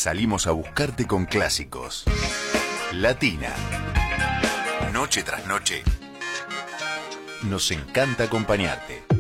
salimos a buscarte con clásicos. Latina. Noche tras noche. Nos encanta acompañarte.